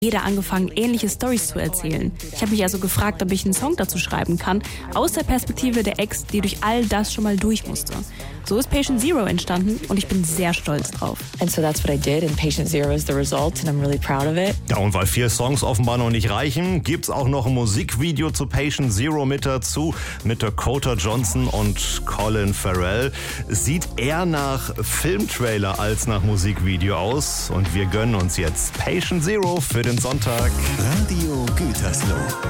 jeder angefangen, ähnliche Storys zu erzählen. Ich habe mich also gefragt, ob ich einen Song dazu schreiben kann, aus der Perspektive der Ex, die durch all das schon mal durch musste. So ist Patient Zero entstanden und ich bin sehr stolz drauf. And so that's what I did and Patient Zero is the result and I'm really proud of it. Ja, und weil 4 Songs offenbar noch nicht reichen, gibt's auch noch ein Musikvideo zu Patient Zero mit dazu, mit Dakota Johnson und Colin Farrell. Sieht eher nach Filmtrailer als nach Musikvideo aus und wir gönnen uns jetzt Patient Zero für den Sonntag. Radio Gütersloh.